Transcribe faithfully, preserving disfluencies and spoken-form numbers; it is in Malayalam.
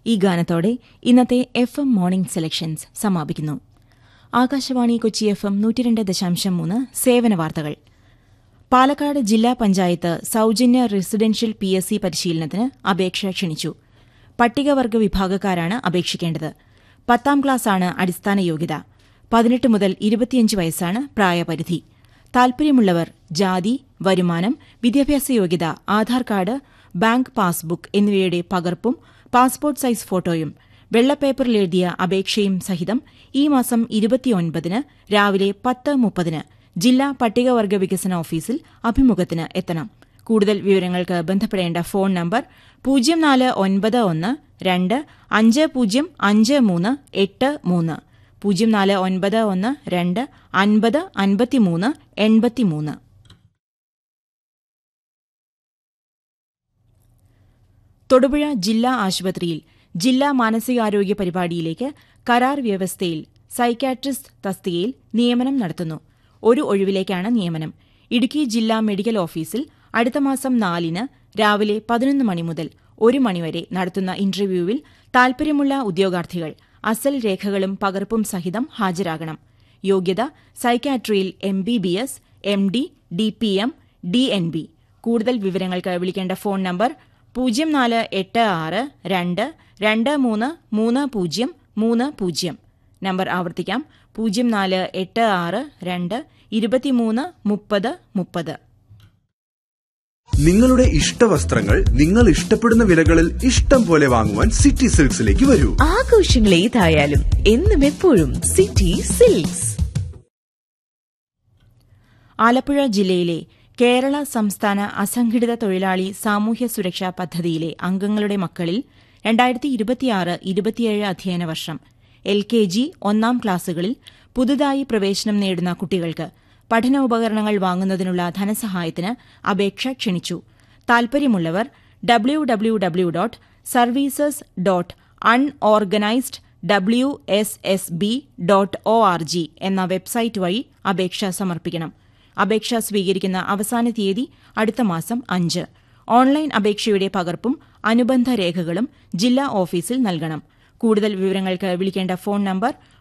ഈ ഗാനത്തോടെ ഇന്നത്തെ എഫ് എം മോർണിംഗ് സെലക്ഷൻസ് സമാപിക്കുന്നു. ആകാശവാണി കൊച്ചി എഫ് എം നൂറ്റിരണ്ട് ദശാംശം മൂന്ന് സേവന വാർത്തകൾ. പാലക്കാട് ജില്ലാ പഞ്ചായത്ത് സൌജന്യ റെസിഡൻഷ്യൽ പി എസ് സി പരിശീലനത്തിന് അപേക്ഷ ക്ഷണിച്ചു. പട്ടികവർഗ വിഭാഗക്കാരാണ് അപേക്ഷിക്കേണ്ടത്. പത്താം ക്ലാസ്സാണ് അടിസ്ഥാന യോഗ്യത. പതിനെട്ട് മുതൽ ഇരുപത്തിയഞ്ച് വയസ്സാണ് പ്രായപരിധി. താൽപര്യമുള്ളവർ ജാതി, വരുമാനം, വിദ്യാഭ്യാസ യോഗ്യത, ആധാർ കാർഡ്, ബാങ്ക് പാസ്ബുക്ക് എന്നിവയുടെ പകർപ്പും പാസ്പോർട്ട് സൈസ് ഫോട്ടോയും വെള്ളപ്പേപ്പറിലെഴുതിയ അപേക്ഷയും സഹിതം ഈ മാസം ഇരുപത്തിയൊൻപതിന് രാവിലെ പത്ത് മുപ്പതിന് ജില്ലാ പട്ടികവർഗ വികസന ഓഫീസിൽ അഭിമുഖത്തിന് എത്തണം. കൂടുതൽ വിവരങ്ങൾക്ക് ബന്ധപ്പെടേണ്ട ഫോൺ നമ്പർ പൂജ്യം നാല് ഒൻപത് ഒന്ന് രണ്ട് അഞ്ച് പൂജ്യം അഞ്ച് മൂന്ന് എട്ട് മൂന്ന് പൂജ്യം നാല് ഒൻപത് ഒന്ന് രണ്ട് അൻപത് അൻപത്തിമൂന്ന് എൺപത്തിമൂന്ന്. തൊടുപുഴ ജില്ലാ ആശുപത്രിയിൽ ജില്ലാ മാനസികാരോഗ്യ പരിപാടിയിലേക്ക് കരാർ വ്യവസ്ഥയിൽ സൈക്യാട്രിസ്റ്റ് തസ്തികയിൽ നിയമനം നടത്തുന്നു. ഒരു ഒഴിവിലേക്കാണ് നിയമനം. ഇടുക്കി ജില്ലാ മെഡിക്കൽ ഓഫീസിൽ അടുത്ത മാസം നാലിന് രാവിലെ പതിനൊന്ന് മണി മുതൽ ഒരു മണിവരെ നടത്തുന്ന ഇന്റർവ്യൂവിൽ താൽപര്യമുള്ള ഉദ്യോഗാർത്ഥികൾ അസൽ രേഖകളും പകർപ്പും സഹിതം ഹാജരാകണം. യോഗ്യത സൈക്യാട്രിയിൽ M B B S, M D, D P M, D N B. കൂടുതൽ വിവരങ്ങൾക്ക് വിളിക്കേണ്ട ഫോൺ നമ്പർ പൂജ്യം നാല് എട്ട് ആറ് രണ്ട് രണ്ട് മൂന്ന് മൂന്ന് പൂജ്യം മൂന്ന് പൂജ്യം. നമ്പർ ആവർത്തിക്കാം: പൂജ്യം നാല് എട്ട് ആറ് രണ്ട് ഇരുപത്തിമൂന്ന് മുപ്പത് മുപ്പത്. നിങ്ങളുടെ ഇഷ്ടവസ്ത്രങ്ങൾ നിങ്ങൾ ഇഷ്ടപ്പെടുന്ന വിലകളിൽ ഇഷ്ടം പോലെ വാങ്ങുവാൻ സിറ്റി സിൽക്സിലേക്ക് വരൂ. ആഘോഷങ്ങൾ ഏതായാലും എന്നും എപ്പോഴും സിറ്റി സിൽക്സ്. ആലപ്പുഴ ജില്ലയിലെ കേരള സംസ്ഥാന അസംഘടിത തൊഴിലാളി സാമൂഹ്യ സുരക്ഷാ പദ്ധതിയിലെ അംഗങ്ങളുടെ മക്കളിൽ രണ്ടായിരത്തി ഇരുപത്തിയാറ് ഇരുപത്തിയേഴ് അധ്യയന വർഷം എൽ കെ ജി ഒന്നാം ക്ലാസുകളിൽ പുതുതായി പ്രവേശനം നേടുന്ന കുട്ടികൾക്ക് പഠനോപകരണങ്ങൾ വാങ്ങുന്നതിനുള്ള ധനസഹായത്തിന് അപേക്ഷ ക്ഷണിച്ചു. താൽപര്യമുള്ളവർ W W W dot services dot unorganised W S S B dot O R G എന്ന വെബ്സൈറ്റ് വഴി അപേക്ഷ സമർപ്പിക്കണം. അപേക്ഷ സ്വീകരിക്കുന്ന അവസാന തീയതി അടുത്ത മാസം അഞ്ച്. ഓൺലൈൻ അപേക്ഷയുടെ പകർപ്പും അനുബന്ധ രേഖകളും ജില്ലാ ഓഫീസിൽ നൽകണം. കൂടുതൽ വിവരങ്ങൾക്ക് വിളിക്കേണ്ട ഫോൺ നമ്പർ